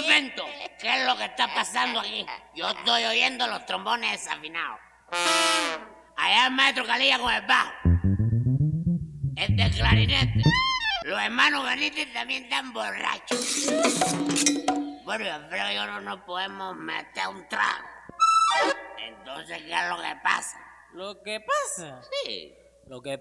momento, ¿qué es lo que está pasando aquí? Yo estoy oyendo los trombones desafinados. Allá el maestro Calilla con el bajo. El del clarinete. Los hermanos Benítez también están borrachos. Bueno, yo creo que no nos podemos meter un trago. Entonces, ¿qué es lo que pasa? ¿Lo que pasa? Sí. Lo que